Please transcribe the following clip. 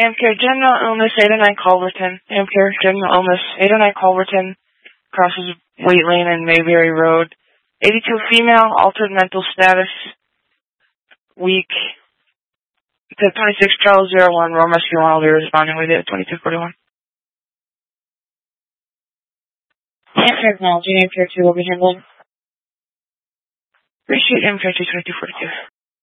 Amcare General Illness 809 Culverton. Amcare General Illness 809 Culverton. Crosses Wait Lane and Mayberry Road. 82 female, altered mental status, weak. To 26 Charles 01, Rome Rescue 1 will be responding with you at 2241. Amcare Technology, Amcare 2 will be handling. Appreciate Amcare 2242.